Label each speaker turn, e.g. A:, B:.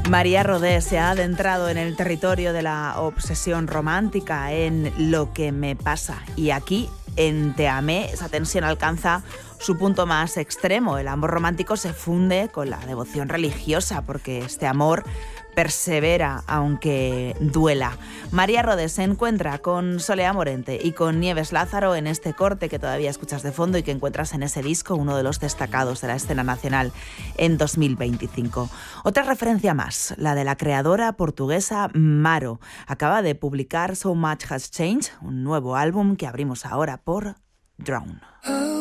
A: María Rodés se ha adentrado en el territorio de la obsesión romántica, en Lo que me pasa. Y aquí, en Te amé, esa tensión alcanza su punto más extremo. El amor romántico se funde con la devoción religiosa, porque este amor persevera aunque duela. María Rodés se encuentra con Solea Morente y con Nieves Lázaro en este corte que todavía escuchas de fondo y que encuentras en ese disco, uno de los destacados de la escena nacional en 2025. Otra referencia más, la de la creadora portuguesa Maro. Acaba de publicar So Much Has Changed, un nuevo álbum que abrimos ahora por Drown.